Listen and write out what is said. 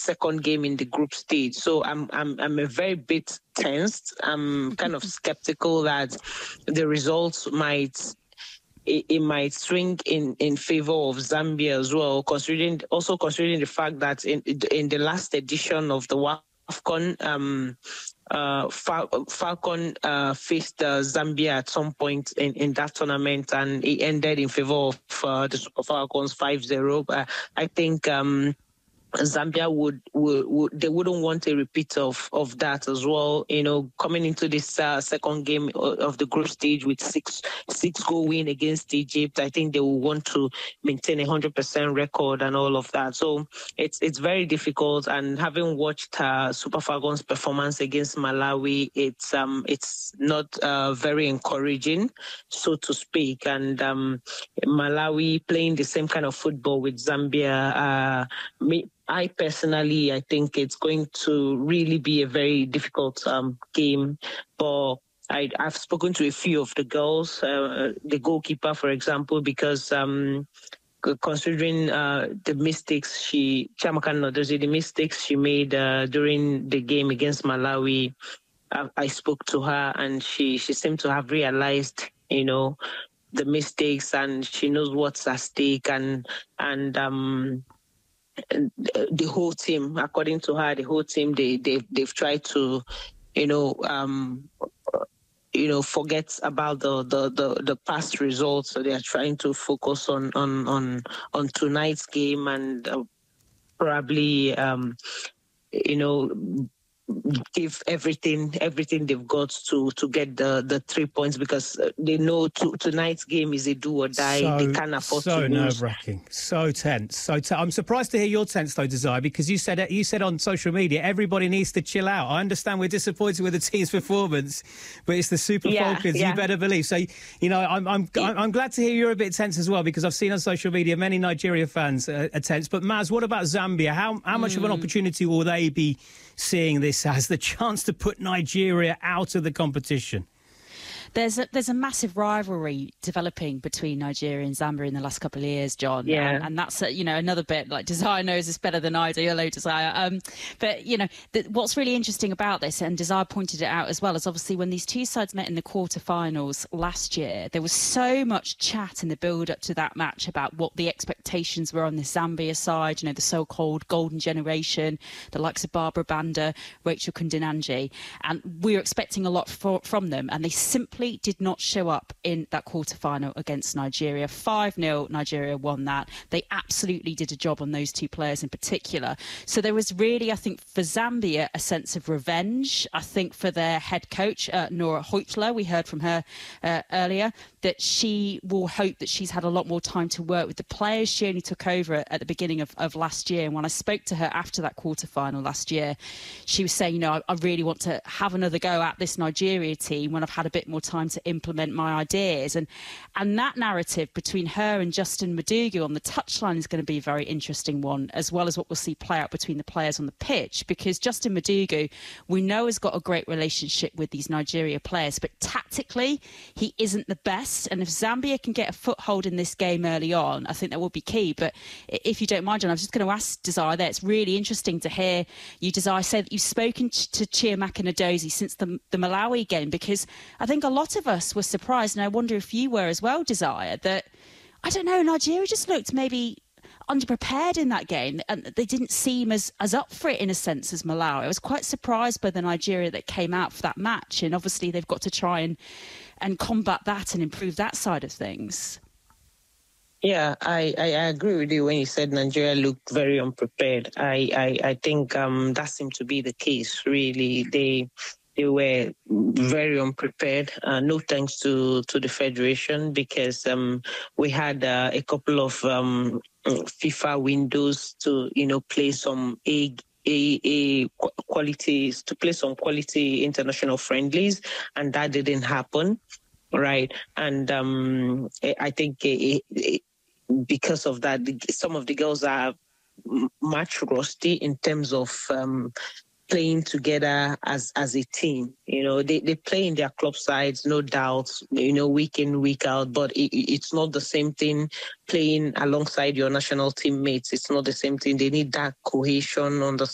second game in the group stage. So I'm a very bit tensed. I'm kind of skeptical that the results might swing in favor of Zambia as well, considering the fact that in the last edition of the WAFCON, Falcon faced Zambia at some point in that tournament, and it ended in favor of the Super Falcons 5-0. I think Zambia would they wouldn't want a repeat of that as well. Coming into this second game of the group stage with six goal win against Egypt, I think they will want to maintain 100% record and all of that. So it's very difficult. And having watched Super Falcons' performance against Malawi, it's not very encouraging, so to speak. And Malawi playing the same kind of football with Zambia. I think it's going to really be a very difficult game. But I've spoken to a few of the girls, the goalkeeper, for example, because considering the mistakes Chiamaka Nnadozie, the mistakes she made during the game against Malawi, I spoke to her, and she seemed to have realized, the mistakes, and she knows what's at stake, and the whole team, according to her, they've tried to, forget about the past results. So they are trying to focus on tonight's game and probably, give everything they've got to get the 3 points, because they know tonight's game is a do or die. They can't afford to lose. So nerve-wracking, so tense. I'm surprised to hear you're tense though, Desire, because you said on social media everybody needs to chill out. I understand we're disappointed with the team's performance, but it's the Super Falcons. You better believe. So I'm glad to hear you're a bit tense as well, because I've seen on social media many Nigeria fans are tense. But Maz, what about Zambia? How much of an opportunity will they be seeing this as, the chance to put Nigeria out of the competition? There's a massive rivalry developing between Nigeria and Zambia in the last couple of years, John. Yeah. And that's, another bit, like Desire knows this better than I do. Hello, Desire. But, what's really interesting about this, and Desire pointed it out as well, is obviously when these two sides met in the quarterfinals last year, there was so much chat in the build-up to that match about what the expectations were on the Zambia side, the so-called golden generation, the likes of Barbara Banda, Rachel Kundinanji. And we were expecting a lot from them, and they simply did not show up in that quarterfinal against Nigeria. 5-0, Nigeria won that. They absolutely did a job on those two players in particular. So there was really, I think, for Zambia, a sense of revenge. I think for their head coach, Nora Hoytler, we heard from her earlier, that she will hope that she's had a lot more time to work with the players. She only took over at the beginning of last year. And when I spoke to her after that quarterfinal last year, she was saying, I really want to have another go at this Nigeria team when I've had a bit more time to implement my ideas. And that narrative between her and Justin Madugu on the touchline is going to be a very interesting one, as well as what we'll see play out between the players on the pitch, because Justin Madugu, we know, has got a great relationship with these Nigeria players, but tactically he isn't the best. And if Zambia can get a foothold in this game early on, I think that will be key. But if you don't mind, John, I was just going to ask Desire there, it's really interesting to hear you, Desire, say that you've spoken to Chiamaka Nnadozie since the Malawi game, because I think a lot of us were surprised, and I wonder if you were as well, Desire, that, I don't know, Nigeria just looked maybe underprepared in that game, and they didn't seem as up for it in a sense as Malawi. I was quite surprised by the Nigeria that came out for that match, and obviously they've got to try and combat that and improve that side of things. Yeah, I agree with you when you said Nigeria looked very unprepared. I think that seemed to be the case, really. They were very unprepared. No thanks to the Federation, because we had a couple of FIFA windows to, play some qualities, to play some quality international friendlies, and that didn't happen, right? And I think because of that, some of the girls are much rusty in terms of playing together as a team. They play in their club sides, no doubt, week in, week out, but it's not the same thing playing alongside your national teammates. It's not the same thing. They need that cohesion,